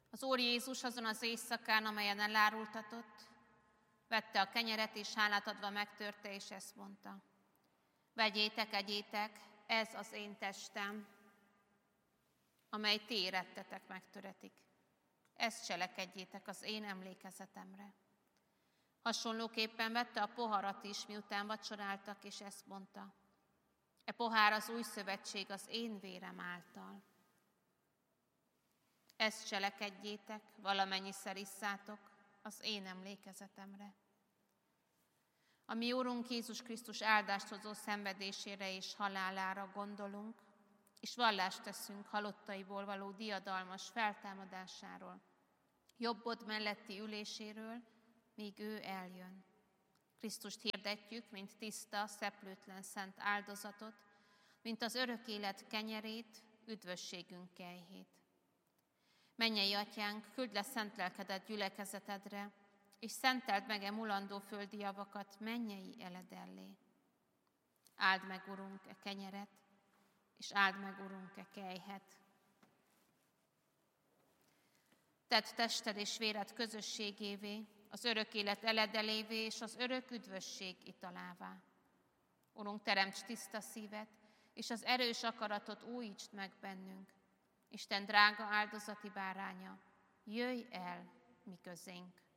Az Úr Jézus azon az éjszakán, amelyen elárultatott, vette a kenyeret, és hálát adva megtörte, és ezt mondta: vegyétek, egyétek, ez az én testem, amely ti érettetek megtöretik. Ezt cselekedjétek az én emlékezetemre. Hasonlóképpen vette a poharat is, miután vacsoráltak, és ezt mondta: e pohár az új szövetség az én vérem által. Ezt cselekedjétek, valamennyiszer isszátok az én emlékezetemre. A mi Úrunk Jézus Krisztus áldást hozó szenvedésére és halálára gondolunk, és vallást teszünk halottaiból való diadalmas feltámadásáról, jobbod melletti üléséről, míg ő eljön. Krisztust hirdetjük, mint tiszta, szeplőtlen szent áldozatot, mint az örök élet kenyerét, üdvösségünk kejhét. Mennyei Atyánk, küldj le szent lelkedet gyülekezetedre, és szenteld meg mulandó földi javakat mennyei eledellé. Áld meg, Urunk, e kenyeret, és áld meg, Urunk, e kejhet. Tedd tested és véred közösségévé, az örök élet eledelévé és az örök üdvösség italává. Urunk, teremts tiszta szívet, és az erős akaratot újítsd meg bennünk. Isten drága áldozati báránya, jöjj el mi közénk.